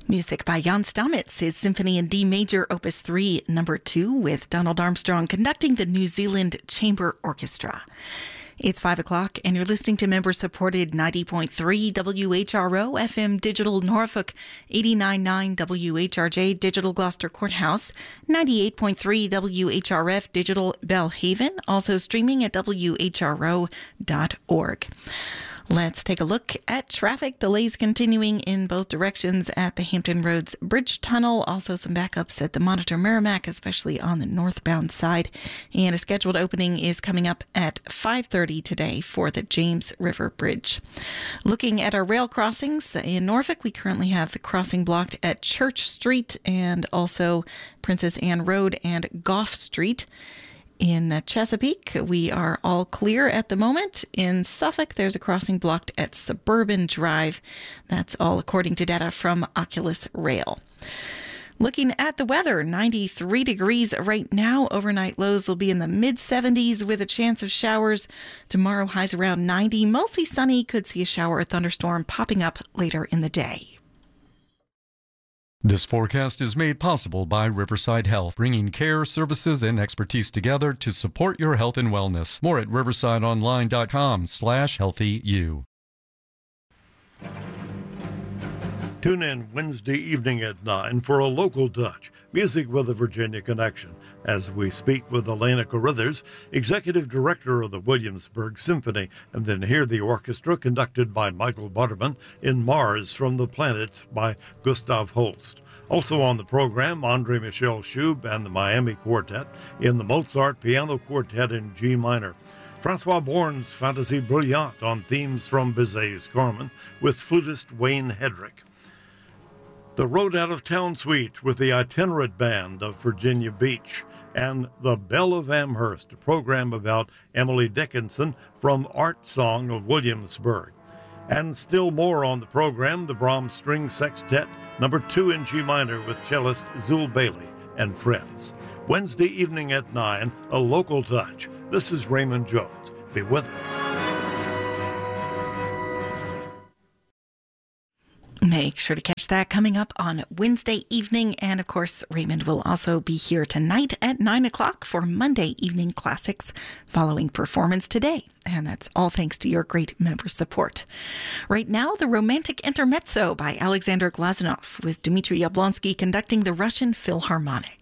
Music by Jan Stamitz, his Symphony in D Major, Opus 3, Number 2, with Donald Armstrong conducting the New Zealand Chamber Orchestra. It's 5 o'clock, and you're listening to member-supported 90.3 WHRO FM Digital Norfolk, 89.9 WHRJ Digital Gloucester Courthouse, 98.3 WHRF Digital Belhaven, also streaming at whro.org. Let's take a look at traffic. Delays continuing in both directions at the Hampton Roads Bridge Tunnel. Also some backups at the Monitor Merrimack, especially on the northbound side. And a scheduled opening is coming up at 5:30 today for the James River Bridge. Looking at our rail crossings in Norfolk, we currently have the crossing blocked at Church Street and also Princess Anne Road and Gough Street. In Chesapeake, we are all clear at the moment. In Suffolk, there's a crossing blocked at Suburban Drive. That's all according to data from Oculus Rail. Looking at the weather, 93 degrees right now. Overnight lows will be in the mid-70s with a chance of showers. Tomorrow, highs around 90. Mostly sunny. Could see a shower or thunderstorm popping up later in the day. This forecast is made possible by Riverside Health, bringing care, services, and expertise together to support your health and wellness. More at riversideonline.com/healthyu. Tune in Wednesday evening at 9 for a local touch, music with a Virginia connection, as we speak with Elena Carruthers, Executive Director of the Williamsburg Symphony, and then hear the orchestra conducted by Michael Butterman in Mars from the Planet by Gustav Holst. Also on the program, Andre Michel Schub and the Miami Quartet in the Mozart Piano Quartet in G minor. Francois Born's Fantasie Brillante on themes from Bizet's Carmen with flutist Wayne Hedrick. The Road Out of Town Suite with the Itinerant Band of Virginia Beach, and The Belle of Amherst, a program about Emily Dickinson from Art Song of Williamsburg. And still more on the program, the Brahms String Sextet, number 2 in G minor with cellist Zul Bailey and friends. Wednesday evening at 9, a local touch. This is Raymond Jones. Be with us. Make sure to catch that coming up on Wednesday evening. And of course, Raymond will also be here tonight at 9 o'clock for Monday Evening Classics following Performance Today. And that's all thanks to your great member support. Right now, the Romantic Intermezzo by Alexander Glazunov with Dmitry Yablonsky conducting the Russian Philharmonic.